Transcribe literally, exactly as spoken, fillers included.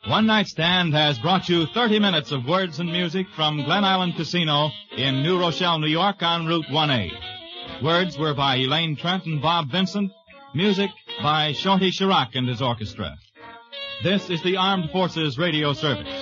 One Night Stand has brought you thirty minutes of words and music from Glen Island Casino in New Rochelle, New York on Route one A. Words were by Elaine Trent and Bob Vincent. Music by Shorty Chirac and his orchestra. This is the Armed Forces Radio Service.